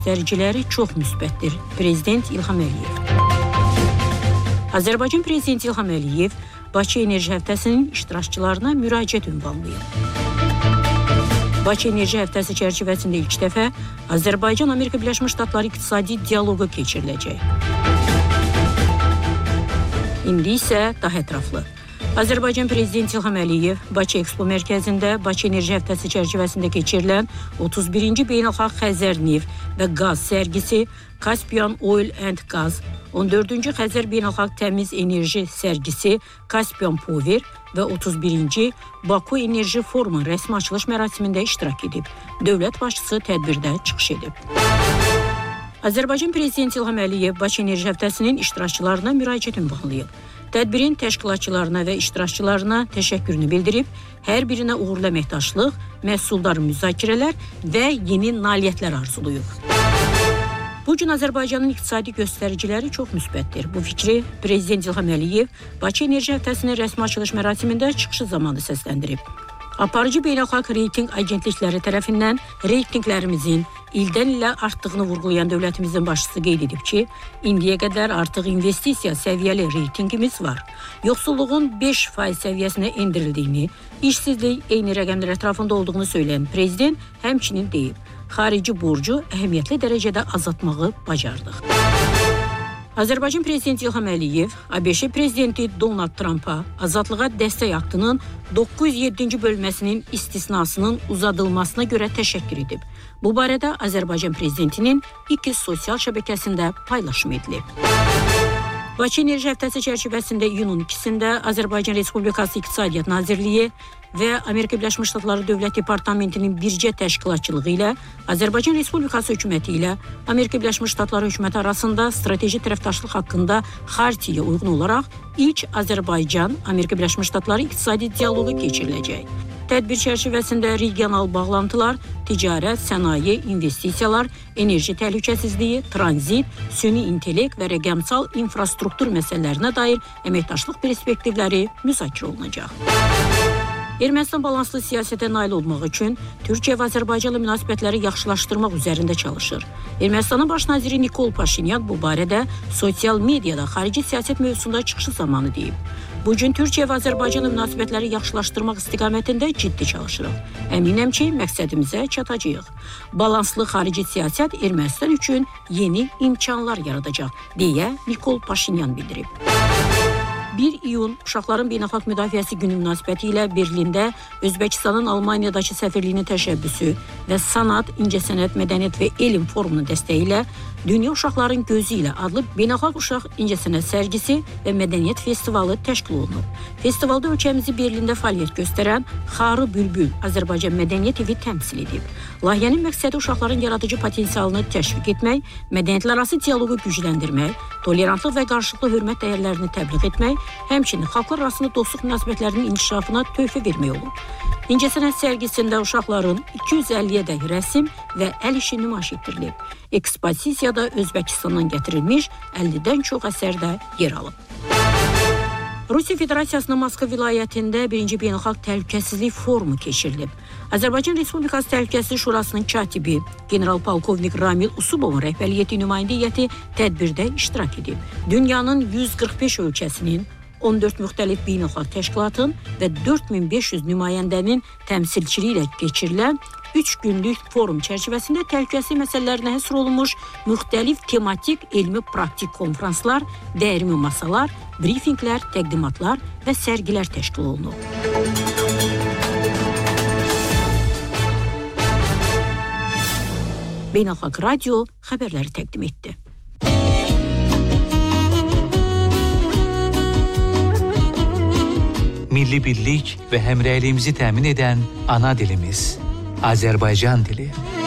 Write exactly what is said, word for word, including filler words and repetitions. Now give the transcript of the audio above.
göstəriciləri çox müsbətdir. Prezident İlham Əliyev. Azərbaycan Prezidenti İlham Əliyev Bakı Enerji Həftəsinin iştirakçılarına müraciət ünvanlayıb. Bakı Enerji Həftəsi çərçivəsində ilk dəfə Azərbaycan-Amerika Birləşmiş Ştatları iqtisadi dialoqu keçiriləcək. İndi isə daha ətraflı. Azərbaycan Prezidenti İlham Əliyev Bakı Ekspo Mərkəzində Bakı Enerji Həftəsi çərçivəsində keçirilən otuz birinci Beynəlxalq Xəzər Neft və Qaz sərgisi, Caspian Oil and Gas, on dördüncü Xəzər Beynəlxalq Təmiz Enerji sərgisi, Caspian Power və otuz birinci Baku Enerji Forumun rəsmi açılış mərasimində iştirak edib. Dövlət başçısı tədbirdə çıxış edib. Azərbaycan Prezidenti İlham Əliyev Bakı Enerji Həftəsinin iştirakçılarına müraciət ünvanlayıb. Tədbirin təşkilatçılarına və iştirakçılarına təşəkkürünü bildirib, hər birinə uğurlu əməkdaşlıq, məhsuldar müzakirələr və yeni nailiyyətlər arzulayıb. Bu gün Azərbaycanın iqtisadi göstəriciləri çox müsbətdir. Bu fikri Prezident İlham Əliyev Bakı Enerji Həftəsinin rəsmi açılış mərasimində çıxışı zamanı səsləndirib. Aparıcı beynəlxalq reyting agentlikləri tərəfindən reytinglərimizin ildən ilə artdığını vurğulayan dövlətimizin başçısı qeyd edib ki, indiyə qədər artıq investisiya səviyyəli reytingimiz var. Yoxsulluğun beş faiz səviyyəsinə endirildiyini, işsizlik eyni rəqəmlər ətrafında olduğunu söyləyən prezident həmçinin deyib, xarici borcu əhəmiyyətli dərəcədə azaltmağı bacardıq. Azərbaycan Prezidenti İlham Əliyev ABŞ Prezidenti Donald Trumpa azadlığa dəstək aktının doqquz yüz yeddinci bölməsinin istisnasının uzadılmasına görə təşəkkür edib. Bu barədə Azərbaycan Prezidentinin X sosial şəbəkəsində paylaşım edilib. Bakı Enerji Həftəsi çərçivəsində iyunun ikisində Azərbaycan Respublikası İqtisadiyyat Nazirliyi və Amerika Birləşmiş Ştatları Dövlət Departamentinin birgə təşkilatçılığı ilə Azərbaycan Respublikası hökuməti ilə Amerika Birləşmiş Ştatları hökuməti arasında strateji tərəfdaşlıq haqqında xartiyaya uyğun olaraq ilk Azərbaycan-Amerika Birləşmiş Ştatları iqtisadi dialoqu keçiriləcək. Tədbir çərçivəsində regional bağlantılar, ticarət, sənaye, investisiyalar, enerji təhlükəsizliyi, tranzit, süni intellekt və rəqəmsal infrastruktur məsələlərinə dair əməkdaşlıq perspektivləri müzakirə olunacaq. Ermənistan balanslı siyasətə nail olmaq üçün Türkiyə və Azərbaycanla münasibətləri yaxşılaşdırmaq üzərində çalışır. Ermənistanın baş naziri Nikol Paşinyan bu barədə sosial mediada xarici siyasət mövzusunda çıxışı zamanı deyib. Bu gün Türkiyə və Azərbaycanla münasibətləri yaxşılaşdırmaq istiqamətində ciddi çalışırıq. Əminəm ki, məqsədimizə çatacağıq. Balanslı xarici siyasət Ermənistan üçün yeni imkanlar yaradacaq, deyə Nikol Paşinyan bildirib. bir iyun Uşaqların Beynəlxalq Müdafiəsi Günü münasibəti ilə Berlində Özbəkistanın Almaniyadakı səfirliyinin təşəbbüsü və Sanat, İncəsənət, Mədəniyyət və Elm Forumunun dəstəyi ilə Dünya Uşaqların Gözü ilə adlı Beynəlxalq Uşaq İncəsənət sərgisi və Mədəniyyət Festivalı təşkil olunub. Festivalda ölkəmizi Berlində fəaliyyət göstərən Xarı Bülbül Azərbaycan Mədəniyyət evi təmsil edib. Layihənin məqsədi uşaqların yaradıcı potensialını təşviq etmək, mədəniyyətlərarası dialoqu gücləndirmək, tolerantlıq və qarşılıqlı hörmət dəyərlərini təbliğ etmək, həmçinin xalqlar arasında dostluq münasibətlərinin inkişafına töhfə vermək olub. İncəsənət sərgisində uşaqların iki yüz əlliyə-dək rəsm və əl işi nümayiş etdirilib. Ekspozisiyada Özbəkistandan gətirilmiş əllidən çox əsər də yer alıb. Rusiya Federasiyasının Moskva vilayətində birinci Beynəlxalq Təhlükəsizlik Forumu keçirilib. Azərbaycan Respublikası Təhlükəsizlik Şurasının katibi general-polkovnik Ramil Usubovun rəhbərliyi nümayəndə heyəti tədbirdə iştirak edib. Dünyanın yüz qırx beş ölkəsinin, on dörd müxtəlif beynəlxalq təşkilatın və dörd min beş yüz nümayəndənin təmsilçiliyi ilə keçirilən üç günlük forum çərçivəsində təhlükəsizlik məsələlərinə həsr olunmuş müxtəlif tematik elmi-praktik konfranslar, dəyirmi masalar, brifinqlər, təqdimatlar və sərgilər təşkil olunub. Beynəlxalq Radio xəbərləri təqdim etdi. Milli birlik və həmrəyliyimizi təmin edən ana dilimiz Azərbaycan dili.